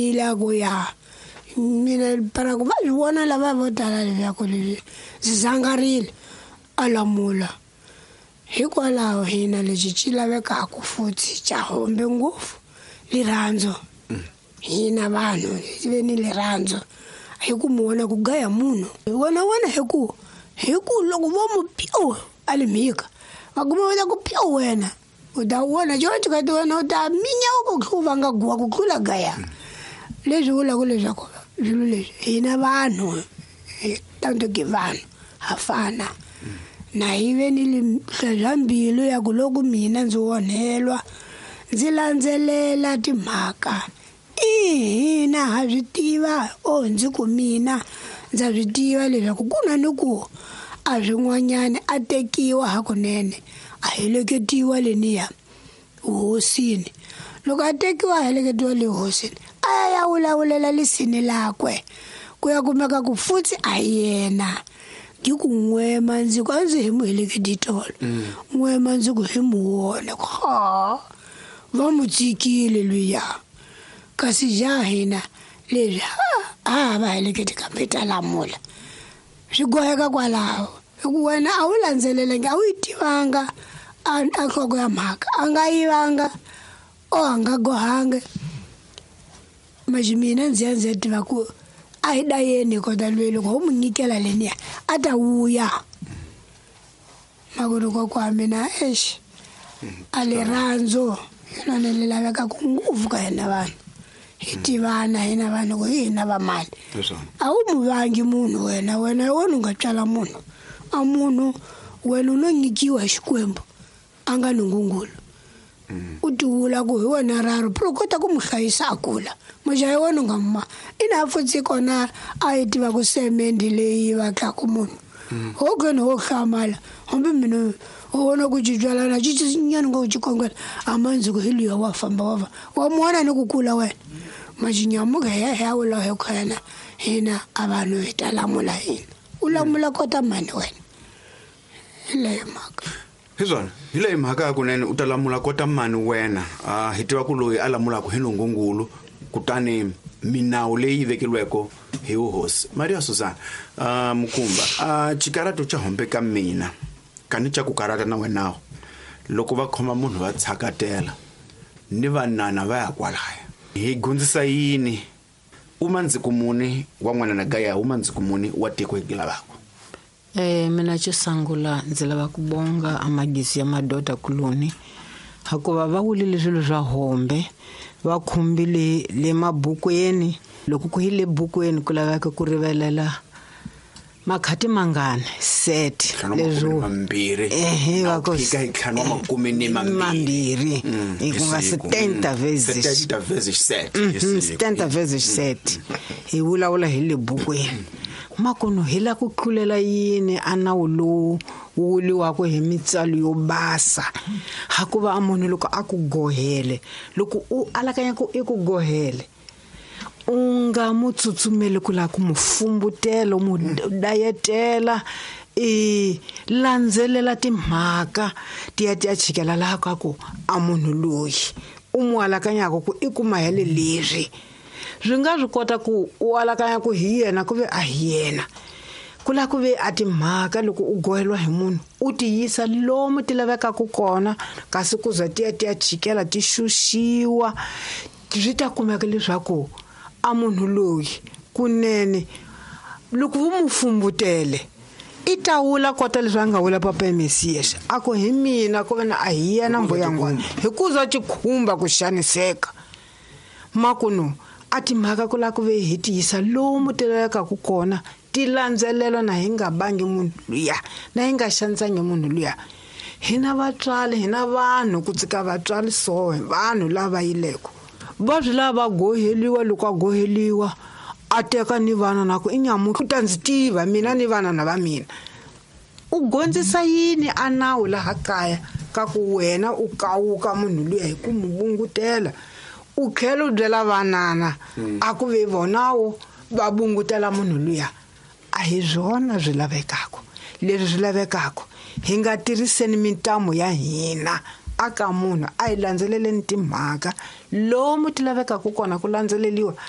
ila ku ya mina para ku va vona lava vo tala leswi ku leswi sizangarile alamula hikwalaho hina lexi xi lavekaka futhi xa hombe ngopfu lirandzo hina vanhu ve ni lirandzo hi ku mu vona ku gaya munhu wena hi ku loko vo mu piu alimhika va kuma vona ku piu wena u ta vona George ka ti wena u ta minya ku va nga guwa ku tlula gaya leswi vulaka leswaku swilo leswi hina vanhu tanto ke vanhu hafana na ive ni lihlwa mbilu ya ku loko mina ndzi onhelwa ndzi landzelela timhaka hina ha swi tiva ndzi ku mina ndza swi tiva leswaku ku na ni ku a swin'wanyana a tekiwa hakunene a heleketiwa leniya hosini loko a tekiwa a heleketiwa le hosini a ya vulavula lisini lakwe ku ya kumeka ku futhi a yena ke ku n'wema ndzi ku a ndzi hi mu heleketi tolo n'wema ndzi ku hi mu wona va mu tsikile luya kasi ja hina leswi va heleketi kambe ta lamula swi goheka kwalaho hi ku wena a wu landzelelangi a wu yi tivanga a nhloko ya mhaka a nga yivanga a nga gohangi maji mina ndzi ya tiva ku a hi dayeni kota lweyi loko wo mu nyikela leniya a ta wuya makuruko kwa mina a lirandzo yinona li laveka ku ngopfu ka hina vanhu hi tivana hina vanhu ku hina va mali a wu mu vangi munhu wena hi wona u nga tswala munhu a munhu wena u lo nyikiwa xikwembu a nga nungungulu u tiwula ku hi wena raro pro kota ku mu hlayisa a kula moja hi wena u nga mma i na futsi kona a yi tiva ku semendi leyi vatlaku munhu ho gena ho hlamala hambi mina wona ku cijalana nyana ngo cikongela amanzi ku hiliyo wa famba wa muona ni ku kula wena majinyamuka ya wula he khana hina abantu etalamula hina ulamula kota mani wena ile maka hile mhaka kunene utalamula kota mani wena hitiva ku loyi alamula ku hinongungulu kutani minawu leyi vekilweko hi uhosi Maria Susana Mukumba chikarato cha hombe ka mina kani cha ku karata na wenawo loko va khoma munhu va tshakatela ni vanana va ya kwalaya hi gundzisa yini uma ndzi kumuni wa n'wana na gaya uma ndzi kumuni wa tiko hikila vako mina xo sangula ndzi lava ku bonga amagisi ya madota kuloni hakuva va wulile swilo swa hombe va khumbile le mabukweni loko ku hile bukweni ku laveka ku rivelela makhati mangane set lezo mambiri va ko ikhanwa makume ni mambiri ikunga 70 vezes 70 vezes set hi wula hile bukweni makono hela ku khulela yini anawu lowu wuli wako hi mitsalo yo basa hakuva amunhu loko aku gohele loko u alakanya ku iku gohele unga mutsutsumele kula ku mufumbutelo mu dayetela landzelela timhaka tiya chikela la ka ku amunhu loyi umwalakanya ku ikuma hele leswi ringa swi kota ku u alakanya ku hi yena ku ve a yena kula ku ve a timhaka loko u gohelwa hi munhu u tiyisa lomu ti laveka ku kona kasi ku za tiya chikela ti xuxiwa swi ta kumeka leswaku a munhu loyi kunene loko vu mufumbutele itawula kota leswi nga wula papa Mesias ako hi mina ku vena a hi yena mboyangwana hikuza tikhumba ku xaniseka makuno a timhaka ku la ku ve hi tiyisa lomu teleka ku kona ti landzelela na hi nga bangi munhu luya na hi nga xanitsangi munhu luya hina vatswali hina vanhu ku tsika vatswali so vanhu lava yileko va swi lava goheliwa loko a goheliwa a teka ni vana na ku inyamu ku ta ndzi tiva mina ni vana na va mina u gondzisa yini anawu laha kaya ka ku wena u kawuka munhu luya hi ku mubungutela u khelo byela vanana a ku ve vonawo va bungutela munhu luya a hi zwona swi lavekako leswi swi lavekako hi nga tirhiseni mintamo ya hina aka munhu a yi landzeleleni timhaka lomu ti laveka ku kona ku landzeleliwa